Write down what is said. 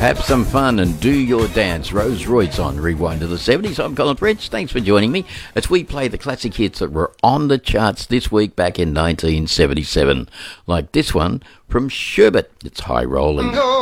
Have some fun and do your dance. Rose Royce on Rewind to the 70s. I'm Colin French. Thanks for joining me as we play the classic hits that were on the charts this week back in 1977. Like this one from Sherbet. It's High Rolling.